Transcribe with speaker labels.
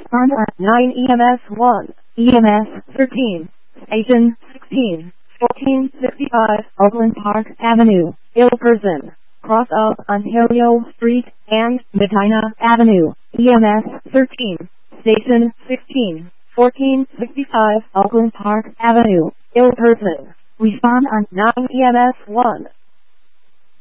Speaker 1: Respond on 9 EMS 1, EMS 13, Station 16, 1465 Oakland Park Avenue, Ilperson, cross of Ontario Street and Medina Avenue, EMS 13, Station 16, 1465 Oakland Park Avenue, Ilperson. Respond on 9 EMS 1.